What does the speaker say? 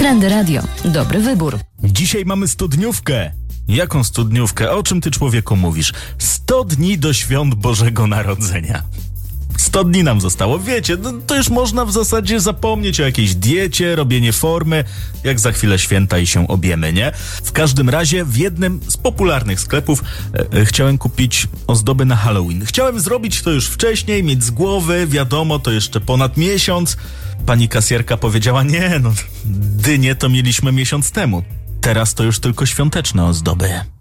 Trendy Radio. Dobry wybór. Dzisiaj mamy 100-dniówkę. Jaką 100-dniówkę? O czym ty, człowieku, mówisz? 100 dni do świąt Bożego Narodzenia. 100 dni nam zostało. Wiecie, to już można w zasadzie zapomnieć o jakiejś diecie, robienie formy, jak za chwilę święta i się objemy, nie? W każdym razie w jednym z popularnych sklepów chciałem kupić ozdoby na Halloween. Chciałem zrobić to już wcześniej, mieć z głowy, wiadomo, to jeszcze ponad miesiąc. Pani kasjerka powiedziała, nie, dynie to mieliśmy miesiąc temu. Teraz to już tylko świąteczne ozdoby.